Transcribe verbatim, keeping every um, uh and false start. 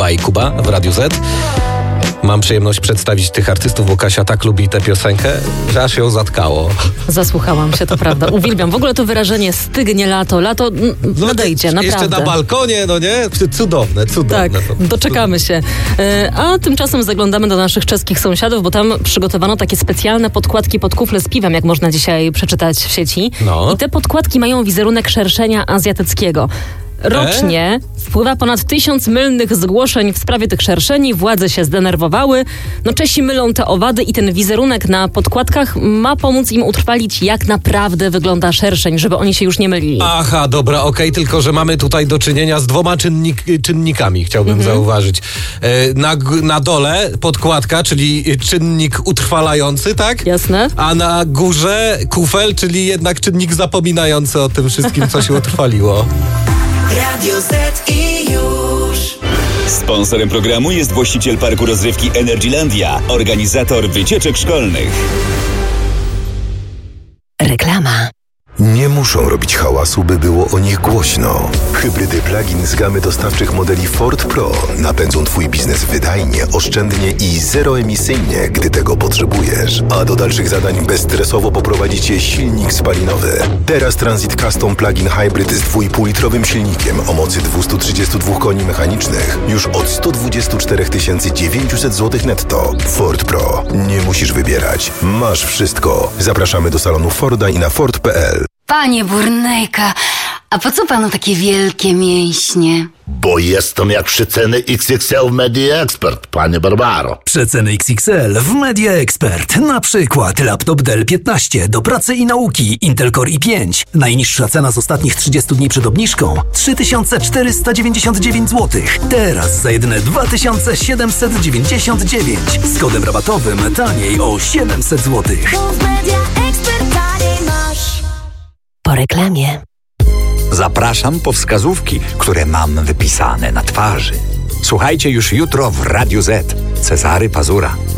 Ula i Kuba w Radiu Z. Mam przyjemność przedstawić tych artystów, bo Kasia tak lubi tę piosenkę, że aż ją zatkało. Zasłuchałam się, to prawda. Uwielbiam. W ogóle to wyrażenie stygnie lato. Lato no, nadejdzie, naprawdę. Jeszcze na balkonie, no nie? Cudowne, cudowne. Tak, to. doczekamy się. A tymczasem zaglądamy do naszych czeskich sąsiadów, bo tam przygotowano takie specjalne podkładki pod kufle z piwem, jak można dzisiaj przeczytać w sieci. No. I te podkładki mają wizerunek szerszenia azjatyckiego. Rocznie e? wpływa ponad tysiąc mylnych zgłoszeń w sprawie tych szerszeni. Władze się zdenerwowały. No Czesi mylą te owady i ten wizerunek na podkładkach ma pomóc im utrwalić, jak naprawdę wygląda szerszeń, żeby oni się już nie mylili. Aha, dobra, okej, okay, tylko że mamy tutaj do czynienia z dwoma czynnik, czynnikami, chciałbym mhm. zauważyć. E, na, na dole podkładka, czyli czynnik utrwalający, tak? Jasne. A na górze kufel, czyli jednak czynnik zapominający o tym wszystkim, co się utrwaliło. Radio Z i już. Sponsorem programu jest właściciel parku rozrywki Energylandia, organizator wycieczek szkolnych. Reklama. Nie muszą robić hałasu, by było o nich głośno. Hybrydy plug-in z gamy dostawczych modeli Ford Pro napędzą Twój biznes wydajnie, oszczędnie i zeroemisyjnie, gdy tego potrzebujesz. A do dalszych zadań bezstresowo poprowadzi Cię silnik spalinowy. Teraz Transit Custom Plug-in Hybrid z dwójpółlitrowym silnikiem o mocy dwieście trzydzieści dwa koni mechanicznych już od sto dwadzieścia cztery tysiące dziewięćset złotych netto. Ford Pro. Nie musisz wybierać. Masz wszystko. Zapraszamy do salonu Forda i na Ford kropka p l. Panie Burnejka, a po co panu takie wielkie mięśnie? Bo jestem jak przeceny X X L w Media Expert, panie Barbaro. Przeceny X X L w Media Expert. Na przykład laptop Dell piętnaście do pracy i nauki Intel Core i pięć. Najniższa cena z ostatnich trzydziestu dni przed obniżką trzy tysiące czterysta dziewięćdziesiąt dziewięć złotych. Teraz za jedyne dwa tysiące siedemset dziewięćdziesiąt dziewięć. Z kodem rabatowym taniej o siedemset złotych. Po reklamie. Zapraszam po wskazówki, które mam wypisane na twarzy. Słuchajcie już jutro w Radiu Z. Cezary Pazura.